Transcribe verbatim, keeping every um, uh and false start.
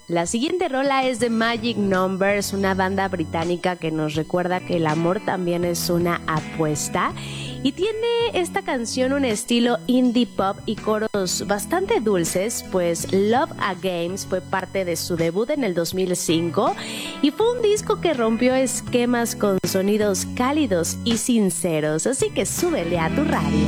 La siguiente rola es de Magic Numbers, una banda británica que nos recuerda que el amor también es una apuesta. Y tiene esta canción un estilo indie pop y coros bastante dulces, pues Love a Games fue parte de su debut en el dos mil cinco y fue un disco que rompió esquemas con sonidos cálidos y sinceros, así que súbele a tu radio.